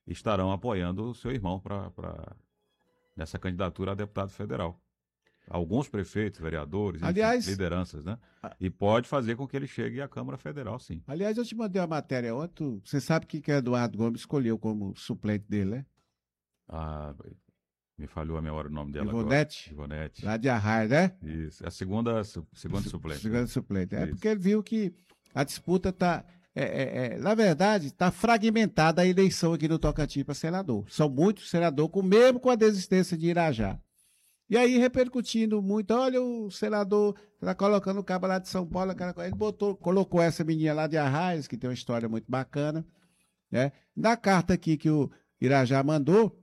estarão apoiando o seu irmão nessa candidatura a deputado federal. Alguns prefeitos, vereadores, enfim, Aliás, lideranças, né? E pode fazer com que ele chegue à Câmara Federal, sim. aliás, eu te mandei uma matéria ontem. Você sabe que Eduardo Gomes escolheu como suplente dele, né? Ah, me falhou a memória o nome dela Ivonete, agora. Ivonete. lá de Arraia, né? Isso. É a segunda suplente. Segunda suplente. É Isso. porque ele viu que a disputa está. Na verdade, está fragmentada a eleição aqui no Tocantins para senador. São muitos senadores, mesmo com a desistência de Irajá. E aí, repercutindo muito, olha, o senador está colocando o cabo lá de São Paulo, ele colocou essa menina lá de Arraias, que tem uma história muito bacana, né? Na carta aqui que o Irajá mandou,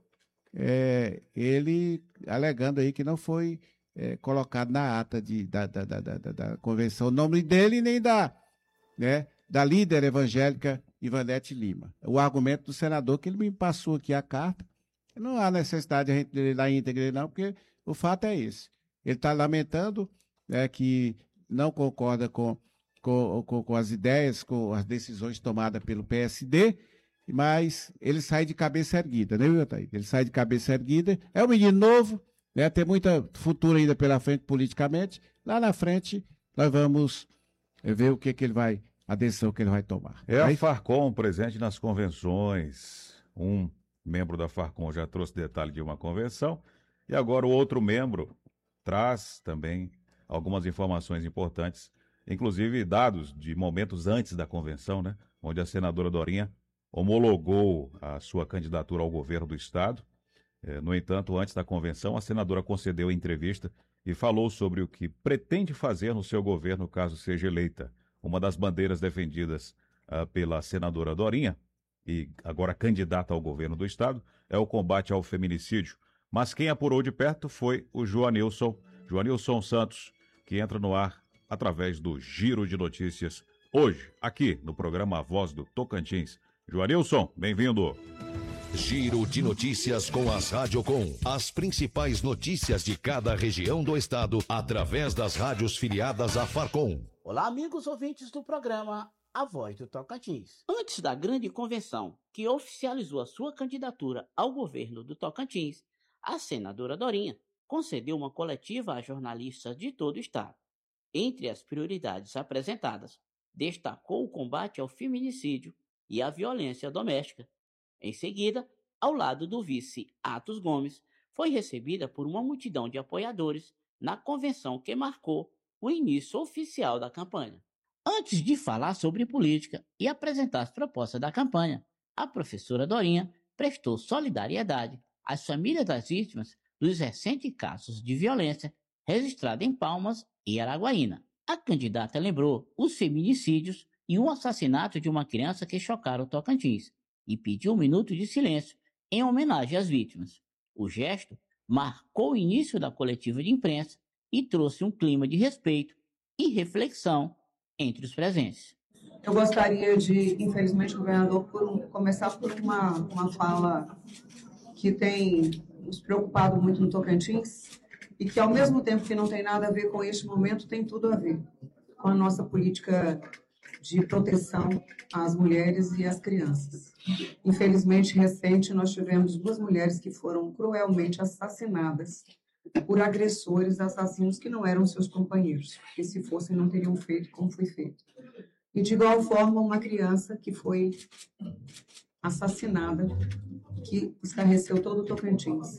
ele alegando aí que não foi colocado na ata da convenção o nome dele nem da líder evangélica Ivonete Lima. O argumento do senador que ele me passou aqui a carta, não há necessidade de a gente ler na íntegra, não, porque o fato é esse. Ele está lamentando que não concorda com as ideias, com as decisões tomadas pelo PSD, mas ele sai de cabeça erguida, né, Wilton? Ele sai de cabeça erguida. É um menino novo, né, tem muita futuro ainda pela frente politicamente. Lá na frente, nós vamos ver o que ele vai, a decisão que ele vai tomar. A Farcom presente nas convenções. Um membro da Farcom já trouxe detalhe de uma convenção, e agora o outro membro traz também algumas informações importantes, inclusive dados de momentos antes da convenção, né, onde a senadora Dorinha homologou a sua candidatura ao governo do Estado. No entanto, antes da convenção, a senadora concedeu entrevista e falou sobre o que pretende fazer no seu governo caso seja eleita. Uma das bandeiras defendidas pela senadora Dorinha, e agora candidata ao governo do Estado, é o combate ao feminicídio. Mas quem apurou de perto foi o Joanilson Santos, que entra no ar através do Giro de Notícias, hoje, aqui no programa A Voz do Tocantins. Joanilson, bem-vindo. Giro de Notícias com as Radiocom. As principais notícias de cada região do estado, através das rádios filiadas à Farcom. Olá, amigos ouvintes do programa A Voz do Tocantins. Antes da grande convenção que oficializou a sua candidatura ao governo do Tocantins, a senadora Dorinha concedeu uma coletiva a jornalistas de todo o estado. Entre as prioridades apresentadas, destacou o combate ao feminicídio e à violência doméstica. Em seguida, ao lado do vice Atos Gomes, foi recebida por uma multidão de apoiadores na convenção que marcou o início oficial da campanha. Antes de falar sobre política e apresentar as propostas da campanha, a professora Dorinha prestou solidariedade às famílias das vítimas dos recentes casos de violência registrados em Palmas e Araguaína. A candidata lembrou os feminicídios e o assassinato de uma criança que chocaram o Tocantins e pediu um minuto de silêncio em homenagem às vítimas. O gesto marcou o início da coletiva de imprensa e trouxe um clima de respeito e reflexão entre os presentes. Eu gostaria de, infelizmente, governador, começar por uma fala que tem nos preocupado muito no Tocantins e que, ao mesmo tempo que não tem nada a ver com este momento, tem tudo a ver com a nossa política de proteção às mulheres e às crianças. Infelizmente, recente, nós tivemos 2 mulheres que foram cruelmente assassinadas por agressores, assassinos que não eram seus companheiros, porque se fossem não teriam feito como foi feito. E de igual forma, uma criança que foi assassinada, que estarreceu todo o Tocantins.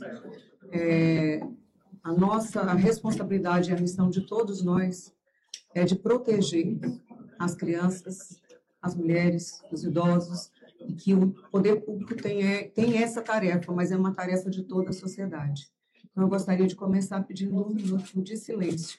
A responsabilidade e a missão de todos nós é de proteger as crianças, as mulheres, os idosos, e que o poder público tem essa tarefa, mas é uma tarefa de toda a sociedade. Então, eu gostaria de começar pedindo um minuto de silêncio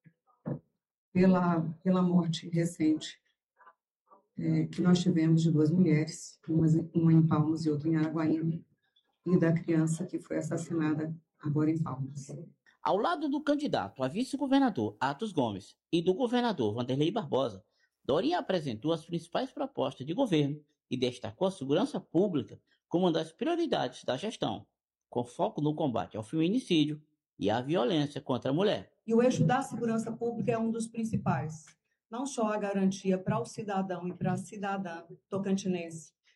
pela morte recente que nós tivemos de 2 mulheres, uma em Palmas e outra em Araguaína, e da criança que foi assassinada agora em Palmas. Ao lado do candidato a vice-governador Atos Gomes e do governador Wanderlei Barbosa, Dorinha apresentou as principais propostas de governo e destacou a segurança pública como uma das prioridades da gestão, com foco no combate ao feminicídio e à violência contra a mulher. E o eixo da segurança pública é um dos principais. Não só a garantia para o cidadão e para a cidadã tocantinense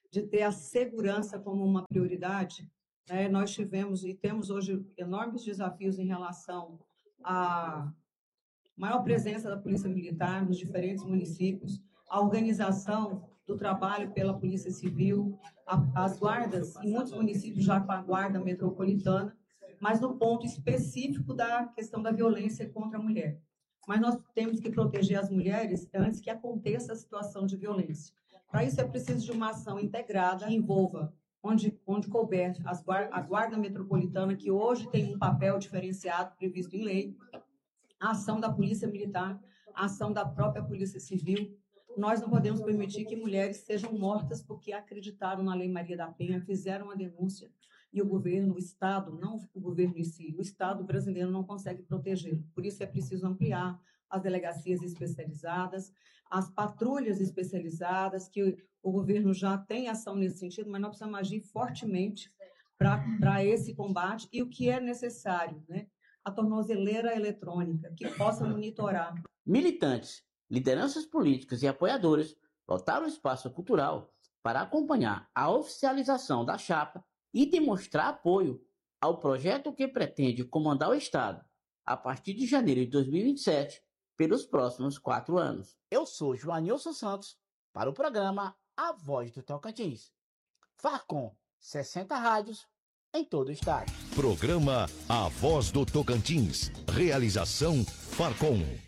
de ter a segurança como uma prioridade, né? Nós tivemos e temos hoje enormes desafios em relação à maior presença da Polícia Militar nos diferentes municípios, a organização do trabalho pela Polícia Civil, as guardas, em muitos municípios já com a Guarda Metropolitana, mas no ponto específico da questão da violência contra a mulher. Mas nós temos que proteger as mulheres antes que aconteça a situação de violência. Para isso é preciso de uma ação integrada que envolva, onde couber, a Guarda Metropolitana, que hoje tem um papel diferenciado previsto em lei, a ação da Polícia Militar, a ação da própria Polícia Civil. Nós não podemos permitir que mulheres sejam mortas porque acreditaram na Lei Maria da Penha, fizeram a denúncia e o governo, o Estado, não o governo em si, o Estado brasileiro não consegue protegê-lo. Por isso é preciso ampliar as delegacias especializadas, as patrulhas especializadas, que o governo já tem ação nesse sentido, mas nós precisamos agir fortemente para esse combate e o que é necessário, né? A tornozeleira eletrônica, que possa monitorar. Militantes, lideranças políticas e apoiadores lotaram o espaço cultural para acompanhar a oficialização da chapa e demonstrar apoio ao projeto que pretende comandar o Estado a partir de janeiro de 2027 pelos próximos 4 anos. Eu sou Joanilson Santos para o programa A Voz do Tocantins. Farcom, 60 rádios em todo o estado. Programa A Voz do Tocantins. Realização Farcom.